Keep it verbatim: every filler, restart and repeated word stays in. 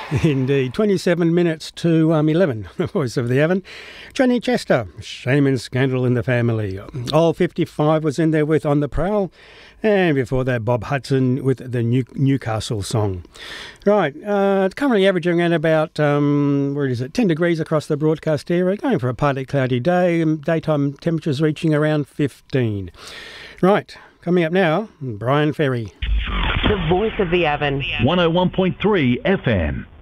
Indeed. twenty-seven minutes to um, eleven, the voice of the Avon. Johnny Chester, Shame and Scandal in the Family. Old fifty-five was in there with On the Prowl. And before that, Bob Hudson with the New- Newcastle song. Right, uh, it's currently averaging around about, um, where is it, ten degrees across the broadcast area, going for a partly cloudy day, and daytime temperatures reaching around fifteen. Right, coming up now, Brian Ferry. The voice of the Avon. one oh one point three F M.